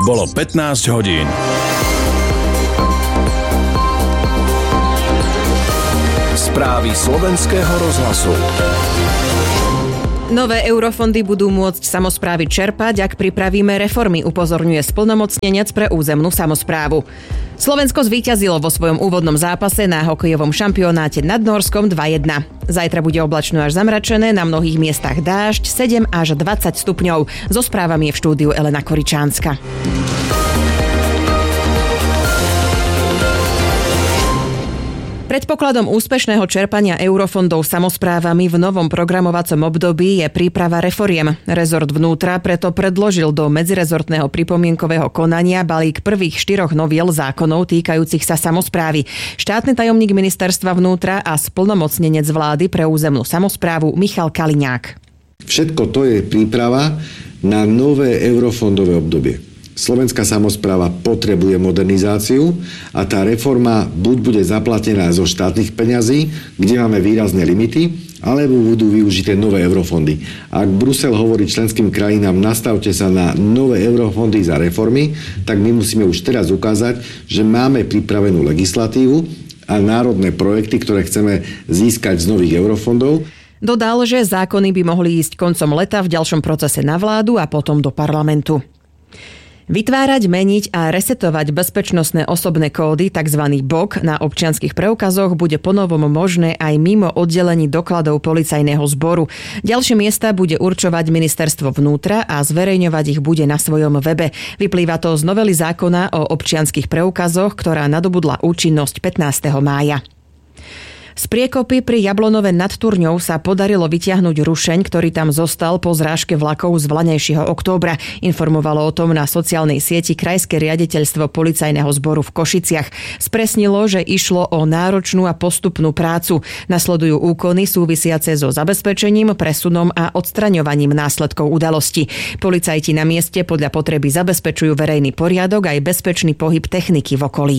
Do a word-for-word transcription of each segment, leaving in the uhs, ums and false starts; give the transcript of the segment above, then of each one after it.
Bolo pätnásť hodín. Správy slovenského rozhlasu. Nové eurofondy budú môcť samosprávy čerpať, ak pripravíme reformy, upozorňuje splnomocnenec pre územnú samosprávu. Slovensko zvíťazilo vo svojom úvodnom zápase na hokejovom šampionáte nad Norskom dva jedna. Zajtra bude oblačno až zamračené, na mnohých miestach dážď, sedem až dvadsať stupňov. So správami je v štúdiu Elena Koričánska. Predpokladom úspešného čerpania eurofondov samosprávami v novom programovacom období je príprava reforiem. Rezort vnútra preto predložil do medzirezortného pripomienkového konania balík prvých štyroch noviel zákonov týkajúcich sa samosprávy. Štátny tajomník ministerstva vnútra a splnomocnenec vlády pre územnú samosprávu Michal Kaliňák. Všetko to je príprava na nové eurofondové obdobie. Slovenská samospráva potrebuje modernizáciu a tá reforma buď bude zaplatená zo štátnych peňazí, kde máme výrazné limity, alebo budú využité nové eurofondy. Ak Brusel hovorí členským krajinám, nastavte sa na nové eurofondy za reformy, tak my musíme už teraz ukázať, že máme pripravenú legislatívu a národné projekty, ktoré chceme získať z nových eurofondov. Dodal, že zákony by mohli ísť koncom leta v ďalšom procese na vládu a potom do parlamentu. Vytvárať, meniť a resetovať bezpečnostné osobné kódy, tzv. B O K, na občianskych preukazoch bude ponovom možné aj mimo oddelení dokladov policajného zboru. Ďalšie miesta bude určovať ministerstvo vnútra a zverejňovať ich bude na svojom webe. Vyplýva to z novely zákona o občianskych preukazoch, ktorá nadobudla účinnosť pätnásteho mája. Z priekopy pri Jablonove nad Turňou sa podarilo vytiahnuť rušeň, ktorý tam zostal po zrážke vlakov z vlanejšieho októbra. Informovalo o tom na sociálnej sieti Krajské riaditeľstvo policajného zboru v Košiciach. Spresnilo, že išlo o náročnú a postupnú prácu. Nasledujú úkony súvisiace so zabezpečením, presunom a odstraňovaním následkov udalosti. Policajti na mieste podľa potreby zabezpečujú verejný poriadok aj bezpečný pohyb techniky v okolí.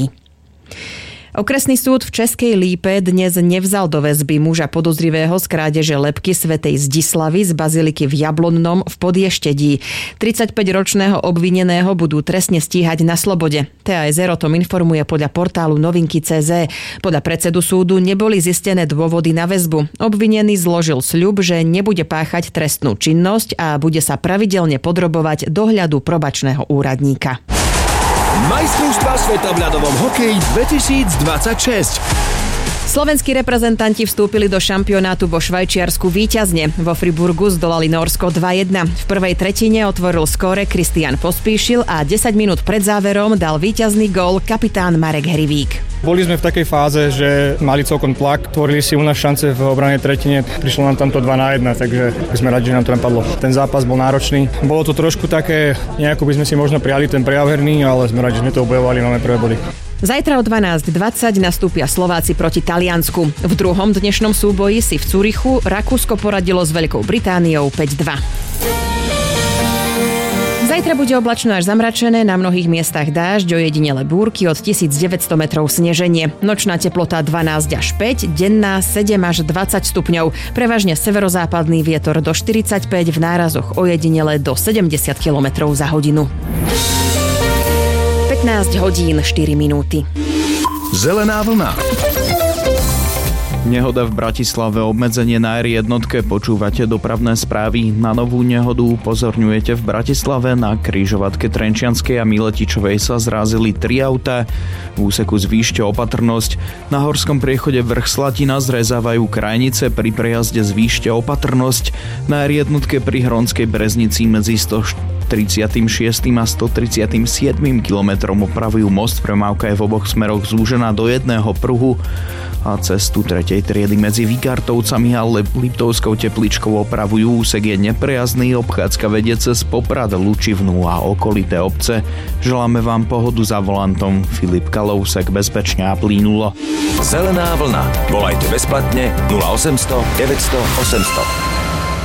Okresný súd v Českej Lípe dnes nevzal do väzby muža podozrivého z krádeže lebky svätej Zdislavy z baziliky v Jablonnom v Podještedí. tridsaťpäťročného obvineného budú trestne stíhať na slobode. té á es er o tom informuje podľa portálu novinky bodka cé zet. Podľa predsedu súdu neboli zistené dôvody na väzbu. Obvinený zložil sľub, že nebude páchať trestnú činnosť a bude sa pravidelne podrobovať dohľadu probačného úradníka. Majstrovstvá sveta v ľadovom hokeji dvetisícdvadsaťšesť. Slovenskí reprezentanti vstúpili do šampionátu vo Švajčiarsku víťazne. Vo Friburgu zdolali Nórsko dva jedna. V prvej tretine otvoril skóre Kristian Pospíšil a desať minút pred záverom dal víťazný gól kapitán Marek Hrivík. Boli sme v takej fáze, že mali celkom tlak, tvorili si u nás šance v obranej tretine, prišlo nám tam to dva na jeden, takže sme radi, že nám to napadlo. Ten zápas bol náročný, bolo to trošku také, nejako by sme si možno prijali ten prejav herný, ale sme radi, že sme to obojovali, máme prvé body. Zajtra o dvanásť dvadsať nastúpia Slováci proti Taliansku. V druhom dnešnom súboji si v Cúrichu Rakúsko poradilo s Veľkou Britániou päť dva. Zajtra bude oblačno až zamračené, na mnohých miestach dážď, ojedinele búrky, od tisícdeväťsto metrov sneženie. Nočná teplota dvanásť až päť, denná sedem až dvadsať stupňov. Prevažne severozápadný vietor do štyridsaťpäť, v nárazoch ojedinele do sedemdesiat kilometrov za hodinu. pätnásť hodín štyri minúty. Zelená vlna. Nehoda v Bratislave, obmedzenie na er jednotke, počúvate dopravné správy. Na novú nehodu upozorňujete v Bratislave. Na križovatke Trenčianskej a Miletičovej sa zrázili tri autá. V úseku zvýšte opatrnosť. Na horskom priechode Vrch Slatina zrezávajú krajnice, pri prejazde zvýšte opatrnosť. Na er jednotke pri Hronskej Breznici medzi stotridsiatym šiestym a stotridsiatym siedmym kilometrom opravujú most. Premávka je v oboch smeroch zúžená do jedného pruhu a cestu tretej triedy medzi Vikartovcami a Liptovskou Tepličkou opravujú. Úsek je neprejazdný, obchádzka vedie cez Poprad, Lučivnú a okolité obce. Želáme vám pohodu za volantom. Filip Kalousek, bezpečne a plynulo. Zelená vlna. Volajte bezplatne nula osemsto deväťsto osemsto.